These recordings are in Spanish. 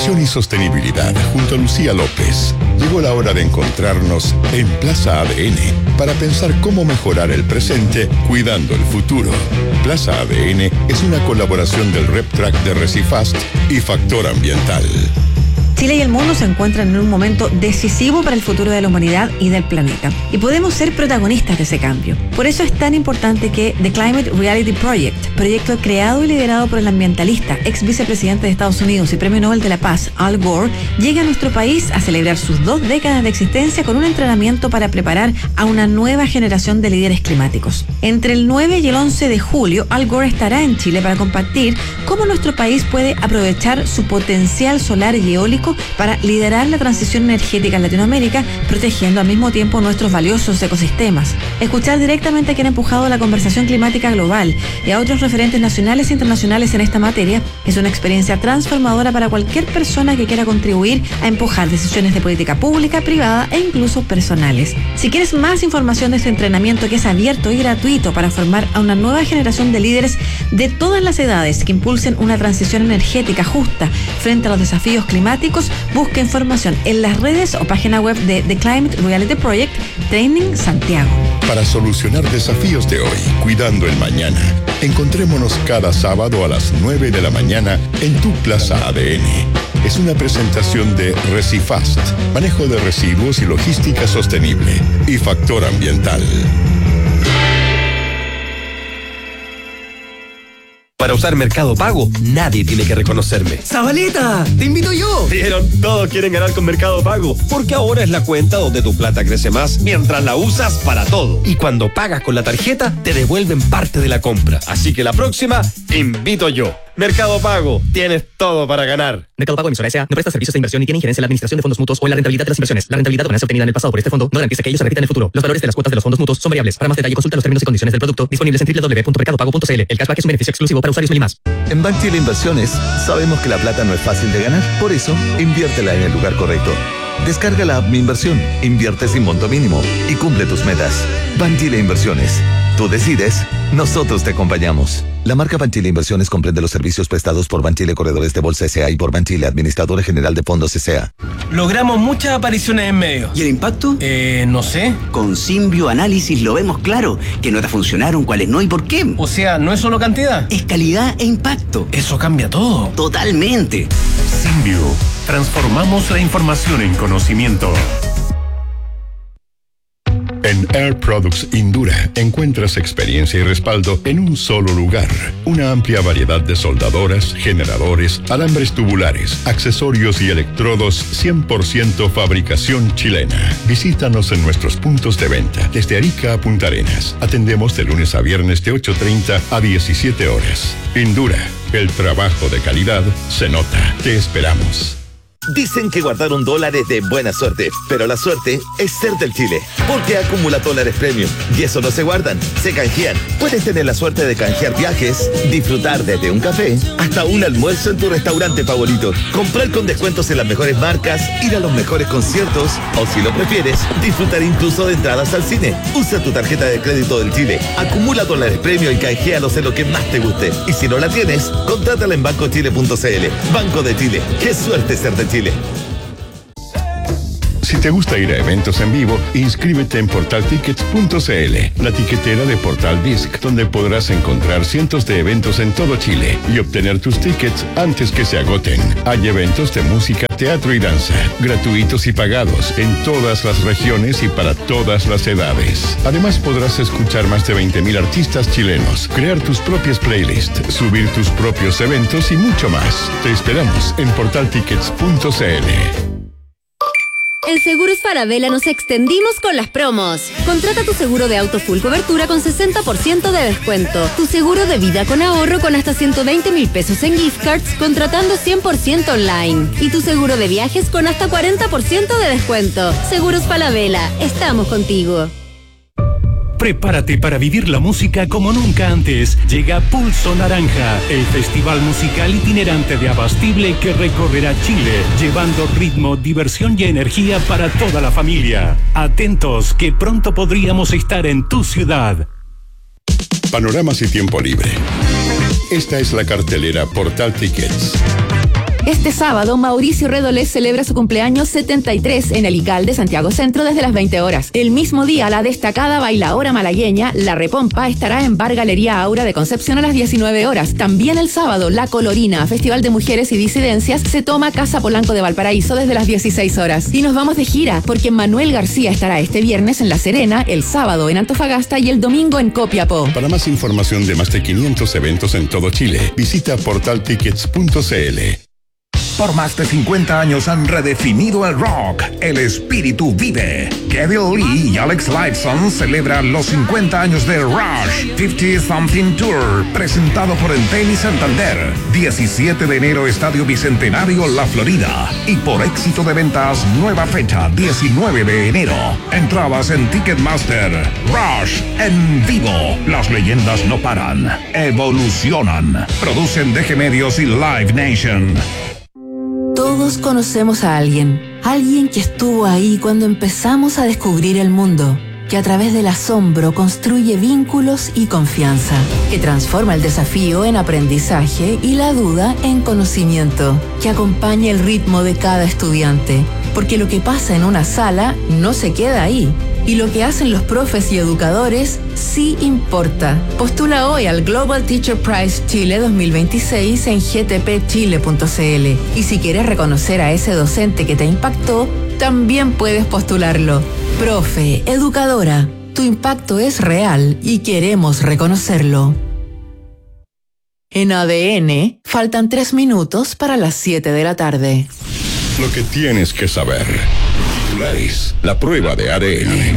Y sostenibilidad junto a Lucía López. Llegó la hora de encontrarnos en Plaza ADN para pensar cómo mejorar el presente cuidando el futuro. Plaza ADN es una colaboración del RepTrak de Recifast y Factor Ambiental. Chile y el mundo se encuentran en un momento decisivo para el futuro de la humanidad y del planeta. Y podemos ser protagonistas de ese cambio. Por eso es tan importante que The Climate Reality Project, proyecto creado y liderado por el ambientalista, ex vicepresidente de Estados Unidos y Premio Nobel de la Paz, Al Gore, llegue a nuestro país a celebrar sus 2 décadas de existencia con un entrenamiento para preparar a una nueva generación de líderes climáticos. Entre el 9 y el 11 de julio, Al Gore estará en Chile para compartir cómo nuestro país puede aprovechar su potencial solar y eólico para liderar la transición energética en Latinoamérica, protegiendo al mismo tiempo nuestros valiosos ecosistemas. Escuchar directamente a quien ha empujado la conversación climática global y a otros referentes nacionales e internacionales en esta materia es una experiencia transformadora para cualquier persona que quiera contribuir a empujar decisiones de política pública, privada e incluso personales. Si quieres más información de este entrenamiento, que es abierto y gratuito para formar a una nueva generación de líderes de todas las edades que impulsen una transición energética justa frente a los desafíos climáticos, busca información en las redes o página web de The Climate Reality Project Training Santiago. Para solucionar desafíos de hoy, cuidando el mañana, encontrémonos cada sábado a las 9 de la mañana en tu Plaza ADN. Es una presentación de Recifast, manejo de residuos y logística sostenible, y Factor Ambiental. Para usar Mercado Pago, nadie tiene que reconocerme. ¡Zabaleta! ¡Te invito yo! ¿Vieron? Todos quieren ganar con Mercado Pago, porque ahora es la cuenta donde tu plata crece más mientras la usas para todo. Y cuando pagas con la tarjeta, te devuelven parte de la compra. Así que la próxima, te invito yo. Mercado Pago, tienes todo para ganar. Mercado Pago Emisora S.A. no presta servicios de inversión ni tiene injerencia en la administración de fondos mutuos o en la rentabilidad de las inversiones. La rentabilidad o ganancia obtenida en el pasado por este fondo no garantiza que ellos se repitan en el futuro. Los valores de las cuotas de los fondos mutuos son variables. Para más detalle, consulta los términos y condiciones del producto disponibles en www.mercadopago.cl. El cashback es un beneficio exclusivo para usuarios Meli+. En Banchile Inversiones sabemos que la plata no es fácil de ganar. Por eso, inviértela en el lugar correcto. Descarga la app Mi Inversión, invierte sin monto mínimo y cumple tus metas. Banchile Inversiones. Tú decides, nosotros te acompañamos. La marca Banchile Inversiones comprende los servicios prestados por Banchile Corredores de Bolsa S.A. y por Banchile Administradora General de Fondos S.A. Logramos muchas apariciones en medios. ¿Y el impacto? No sé. Con Symbio Análisis lo vemos claro. ¿Qué notas funcionaron, cuáles no y por qué? O sea, no es solo cantidad. Es calidad e impacto. Eso cambia todo. Totalmente. Symbio. Transformamos la información en conocimiento. En Air Products Indura encuentras experiencia y respaldo en un solo lugar. Una amplia variedad de soldadoras, generadores, alambres tubulares, accesorios y electrodos 100% fabricación chilena. Visítanos en nuestros puntos de venta desde Arica a Punta Arenas. Atendemos de lunes a viernes de 8:30 a 17 horas. Indura, el trabajo de calidad se nota. Te esperamos. Dicen que guardaron dólares de buena suerte, pero la suerte es ser del Chile, porque acumula dólares premium y eso no se guardan, se canjean. Puedes tener la suerte de canjear viajes, disfrutar desde un café hasta un almuerzo en tu restaurante favorito, comprar con descuentos en las mejores marcas, ir a los mejores conciertos o, si lo prefieres, disfrutar incluso de entradas al cine. Usa tu tarjeta de crédito del Chile, acumula dólares premium y canjealos en lo que más te guste. Y si no la tienes, contrátala en bancochile.cl. Banco de Chile, qué suerte ser de Chile. Si te gusta ir a eventos en vivo, inscríbete en portaltickets.cl, la tiquetera de Portal Disc, donde podrás encontrar cientos de eventos en todo Chile y obtener tus tickets antes que se agoten. Hay eventos de música, teatro y danza, gratuitos y pagados en todas las regiones y para todas las edades. Además, podrás escuchar más de 20.000 artistas chilenos, crear tus propias playlists, subir tus propios eventos y mucho más. Te esperamos en portaltickets.cl. En Seguros Falabella nos extendimos con las promos. Contrata tu seguro de auto full cobertura con 60% de descuento. Tu seguro de vida con ahorro con hasta 120.000 pesos en gift cards contratando 100% online. Y tu seguro de viajes con hasta 40% de descuento. Seguros Falabella, estamos contigo. Prepárate para vivir la música como nunca antes. Llega Pulso Naranja, el festival musical itinerante de Abastible que recorrerá Chile, llevando ritmo, diversión y energía para toda la familia. Atentos, que pronto podríamos estar en tu ciudad. Panoramas y tiempo libre. Esta es la cartelera Portal Tickets. Este sábado, Mauricio Redolés celebra su cumpleaños 73 en el ICAL de Santiago Centro desde las 20 horas. El mismo día, la destacada bailaora malagueña, La Repompa, estará en Bar Galería Aura de Concepción a las 19 horas. También el sábado, La Colorina, Festival de Mujeres y Disidencias, se toma Casa Polanco de Valparaíso desde las 16 horas. Y nos vamos de gira, porque Manuel García estará este viernes en La Serena, el sábado en Antofagasta y el domingo en Copiapó. Para más información de más de 500 eventos en todo Chile, visita portaltickets.cl. Por más de 50 años han redefinido el rock. El espíritu vive. Kevin Lee y Alex Lifeson celebran los 50 años de Rush 50 Something Tour, presentado por Entel y Santander. 17 de enero, Estadio Bicentenario, La Florida. Y por éxito de ventas, nueva fecha, 19 de enero. Entradas en Ticketmaster. Rush en vivo. Las leyendas no paran. Evolucionan. Producen DG Medios y Live Nation. Todos conocemos a alguien que estuvo ahí cuando empezamos a descubrir el mundo, que a través del asombro construye vínculos y confianza, que transforma el desafío en aprendizaje y la duda en conocimiento, que acompaña el ritmo de cada estudiante, porque lo que pasa en una sala no se queda ahí. Y lo que hacen los profes y educadores sí importa. Postula hoy al Global Teacher Prize Chile 2026 en gtpchile.cl. Y si quieres reconocer a ese docente que te impactó, también puedes postularlo. Profe, educadora, tu impacto es real y queremos reconocerlo. En ADN, faltan 3 minutos para las 7 de la tarde. Lo que tienes que saber. La prueba de ADN.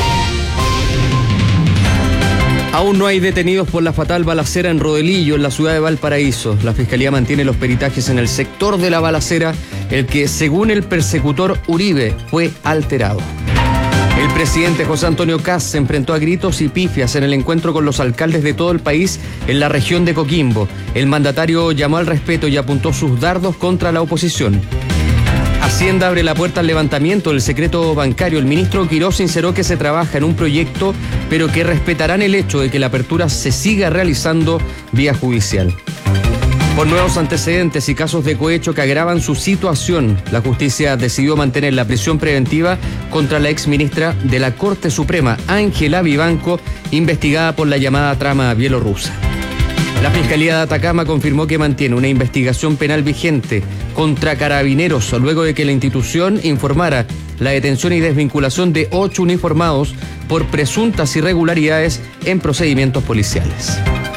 Aún no hay detenidos por la fatal balacera en Rodelillo, en la ciudad de Valparaíso. La Fiscalía mantiene los peritajes en el sector de la balacera, el que, según el persecutor Uribe, fue alterado. El presidente José Antonio Kast se enfrentó a gritos y pifias en el encuentro con los alcaldes de todo el país en la región de Coquimbo. El mandatario llamó al respeto y apuntó sus dardos contra la oposición. Hacienda abre la puerta al levantamiento del secreto bancario. El ministro Quirós sinceró que se trabaja en un proyecto, pero que respetarán el hecho de que la apertura se siga realizando vía judicial. Por nuevos antecedentes y casos de cohecho que agravan su situación, la justicia decidió mantener la prisión preventiva contra la exministra de la Corte Suprema, Ángela Vivanco, investigada por la llamada trama bielorrusa. La Fiscalía de Atacama confirmó que mantiene una investigación penal vigente contra Carabineros luego de que la institución informara la detención y desvinculación de 8 uniformados por presuntas irregularidades en procedimientos policiales.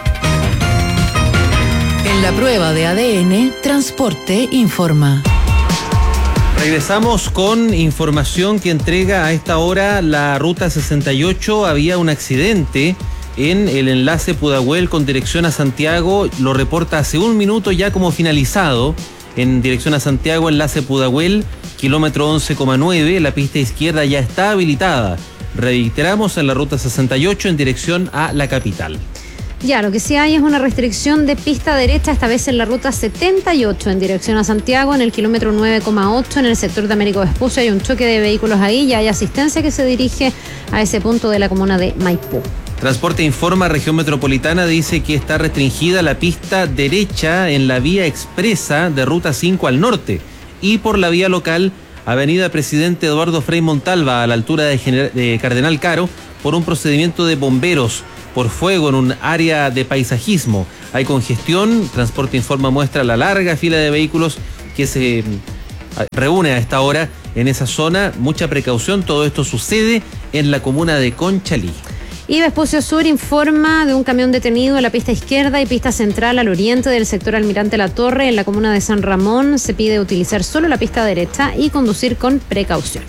En la prueba de ADN, Transporte informa. Regresamos con información que entrega a esta hora la Ruta 68. Había un accidente en el enlace Pudahuel con dirección a Santiago. Lo reporta hace un minuto ya como finalizado. En dirección a Santiago, enlace Pudahuel, kilómetro 11,9. La pista izquierda ya está habilitada. Reiteramos, en la Ruta 68 en dirección a la capital. Ya, lo que sí hay es una restricción de pista derecha, esta vez en la ruta 78 en dirección a Santiago, en el kilómetro 9,8, en el sector de Américo Vespucio. Hay un choque de vehículos ahí y hay asistencia que se dirige a ese punto de la comuna de Maipú. Transporte informa, región metropolitana dice que está restringida la pista derecha en la vía expresa de ruta 5 al norte y por la vía local, avenida Presidente Eduardo Frei Montalva a la altura de Cardenal Caro, por un procedimiento de bomberos por fuego en un área de paisajismo. Hay congestión. Transporte informa muestra la larga fila de vehículos que se reúne a esta hora en esa zona. Mucha precaución, todo esto sucede en la comuna de Conchalí. Y Vespucio Sur informa de un camión detenido en la pista izquierda y pista central al oriente del sector Almirante La Torre en la comuna de San Ramón. Se pide utilizar solo la pista derecha y conducir con precaución.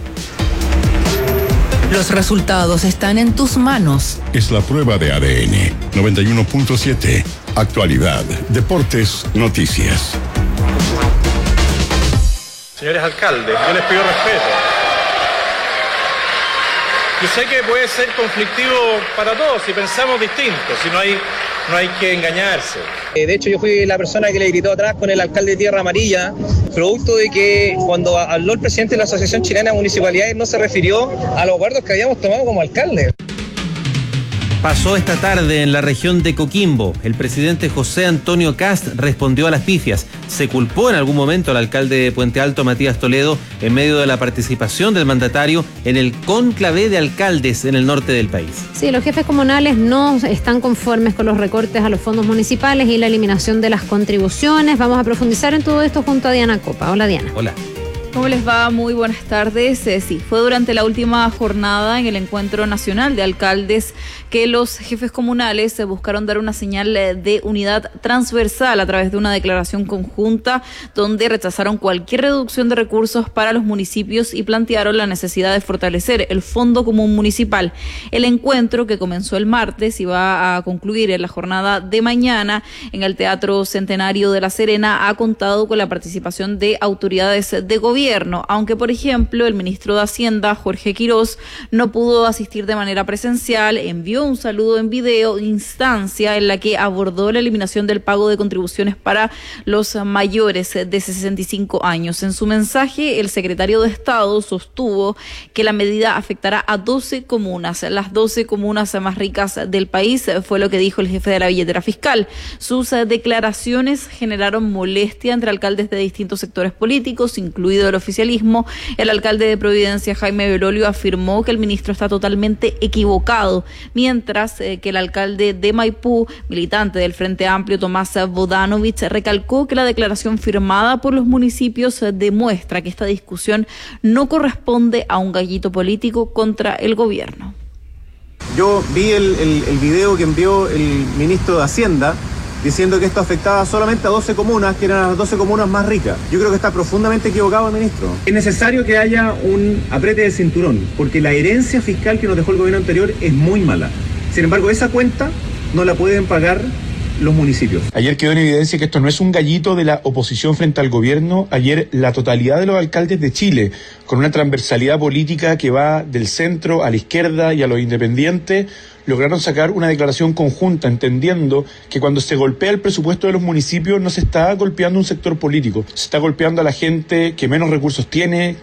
Los resultados están en tus manos. Es la prueba de ADN 91.7. Actualidad, deportes, noticias. Señores alcaldes, yo les pido respeto. Yo sé que puede ser conflictivo para todos si pensamos distintos, si no hay que engañarse. De hecho, yo fui la persona que le gritó atrás con el alcalde de Tierra Amarilla, producto de que cuando habló el presidente de la Asociación Chilena de Municipalidades no se refirió a los acuerdos que habíamos tomado como alcalde. Pasó esta tarde en la región de Coquimbo. El presidente José Antonio Kast respondió a las pifias. Se culpó en algún momento al alcalde de Puente Alto, Matías Toledo, en medio de la participación del mandatario en el cónclave de alcaldes en el norte del país. Sí, los jefes comunales no están conformes con los recortes a los fondos municipales y la eliminación de las contribuciones. Vamos a profundizar en todo esto junto a Diana Copa. Hola, Diana. Hola. ¿Cómo les va? Muy buenas tardes. Sí, fue durante la última jornada en el Encuentro Nacional de Alcaldes que los jefes comunales buscaron dar una señal de unidad transversal a través de una declaración conjunta donde rechazaron cualquier reducción de recursos para los municipios y plantearon la necesidad de fortalecer el Fondo Común Municipal. El encuentro, que comenzó el martes y va a concluir en la jornada de mañana en el Teatro Centenario de La Serena, ha contado con la participación de autoridades de gobierno, aunque por ejemplo el ministro de Hacienda, Jorge Quirós, no pudo asistir de manera presencial. Envió un saludo en video, instancia en la que abordó la eliminación del pago de contribuciones para los mayores de 65 años. En su mensaje, el secretario de Estado sostuvo que la medida afectará a 12 comunas, las 12 comunas más ricas del país, fue lo que dijo el jefe de la billetera fiscal. Sus declaraciones generaron molestia entre alcaldes de distintos sectores políticos, incluido el oficialismo. El alcalde de Providencia, Jaime Belolio, afirmó que el ministro está totalmente equivocado, mientras que el alcalde de Maipú, militante del Frente Amplio, Tomás Bodanovich, recalcó que la declaración firmada por los municipios demuestra que esta discusión no corresponde a un gallito político contra el gobierno. Yo vi el video que envió el ministro de Hacienda diciendo que esto afectaba solamente a 12 comunas, que eran las 12 comunas más ricas. Yo creo que está profundamente equivocado el ministro. Es necesario que haya un aprete de cinturón, porque la herencia fiscal que nos dejó el gobierno anterior es muy mala. Sin embargo, esa cuenta no la pueden pagar los municipios. Ayer quedó en evidencia que esto no es un gallito de la oposición frente al gobierno. Ayer la totalidad de los alcaldes de Chile, con una transversalidad política que va del centro a la izquierda y a los independientes, lograron sacar una declaración conjunta, entendiendo que cuando se golpea el presupuesto de los municipios no se está golpeando un sector político, se está golpeando a la gente que menos recursos tiene.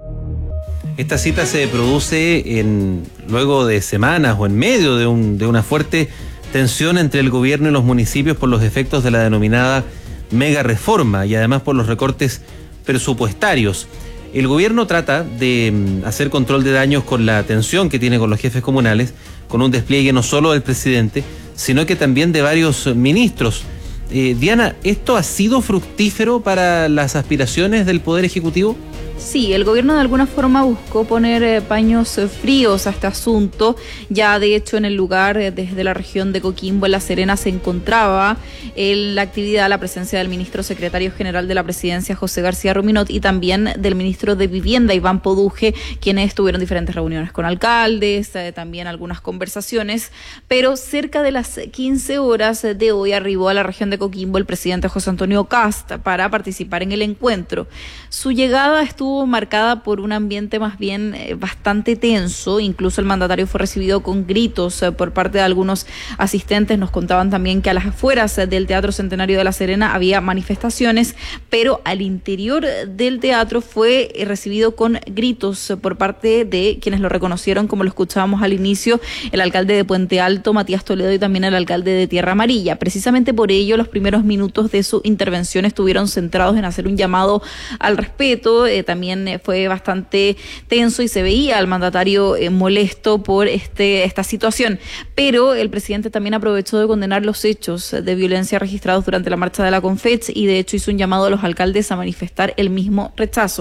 Esta cita se produce luego de semanas o en medio de una fuerte tensión entre el gobierno y los municipios por los efectos de la denominada mega reforma y además por los recortes presupuestarios. El gobierno trata de hacer control de daños con la tensión que tiene con los jefes comunales, con un despliegue no solo del presidente, sino que también de varios ministros. Diana, ¿esto ha sido fructífero para las aspiraciones del Poder Ejecutivo? Sí, el gobierno de alguna forma buscó poner paños fríos a este asunto. Ya de hecho en el lugar, desde la región de Coquimbo, en La Serena, se encontraba en la actividad la presencia del ministro secretario general de la presidencia, José García Ruminot, y también del ministro de Vivienda, Iván Poduje, quienes tuvieron diferentes reuniones con alcaldes, también algunas conversaciones, pero cerca de las 15 horas de hoy arribó a la región de Coquimbo el presidente José Antonio Kast para participar en el encuentro. Su llegada estuvo marcada por un ambiente más bien bastante tenso. Incluso el mandatario fue recibido con gritos por parte de algunos asistentes. Nos contaban también que a las afueras del Teatro Centenario de La Serena había manifestaciones, pero al interior del teatro fue recibido con gritos por parte de quienes lo reconocieron, como lo escuchábamos al inicio, el alcalde de Puente Alto, Matías Toledo, y también el alcalde de Tierra Amarilla. Precisamente por ello, los primeros minutos de su intervención estuvieron centrados en hacer un llamado al respeto. También fue bastante tenso y se veía al mandatario molesto por esta situación. Pero el presidente también aprovechó de condenar los hechos de violencia registrados durante la marcha de la Confech y de hecho hizo un llamado a los alcaldes a manifestar el mismo rechazo.